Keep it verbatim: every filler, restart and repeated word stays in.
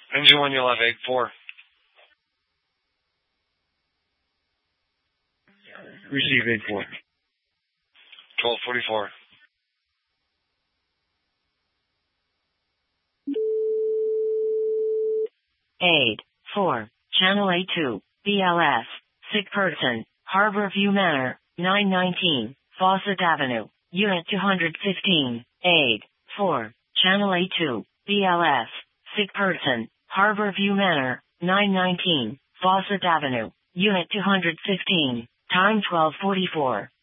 Engine one, you'll have eight four. Receive eight four. twelve forty-four. eight four, Channel A two, B L S, sick person, Harborview Manor, nine nineteen, Fawcett Avenue, Unit two fifteen, eight four, Channel A two, B L S, sick person, Harborview Manor, nine nineteen, Fawcett Avenue, Unit two fifteen, time twelve forty-four.